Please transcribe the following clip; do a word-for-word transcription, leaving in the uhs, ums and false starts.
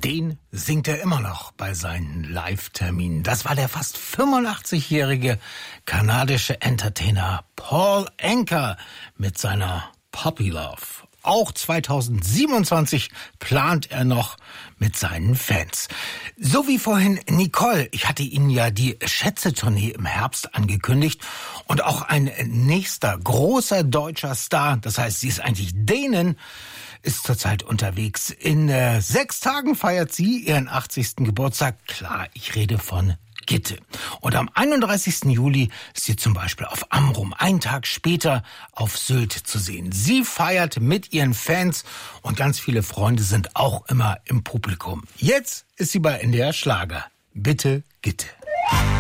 Den singt er immer noch bei seinen Live-Terminen. Das war der fast fünfundachtzig-jährige kanadische Entertainer Paul Anka mit seiner Puppy Love. Auch zweitausendsiebenundzwanzig plant er noch mit seinen Fans. So wie vorhin Nicole. Ich hatte Ihnen ja die Schätze-Tournee im Herbst angekündigt. Und auch ein nächster großer deutscher Star, das heißt, sie ist eigentlich Dänin, ist zurzeit unterwegs. In äh, sechs Tagen feiert sie ihren achtzigsten Geburtstag. Klar, ich rede von Gitte. Und am einunddreißigsten Juli ist sie zum Beispiel auf Amrum, einen Tag später auf Sylt zu sehen. Sie feiert mit ihren Fans und ganz viele Freunde sind auch immer im Publikum. Jetzt ist sie bei N D R Schlager. Bitte, Gitte.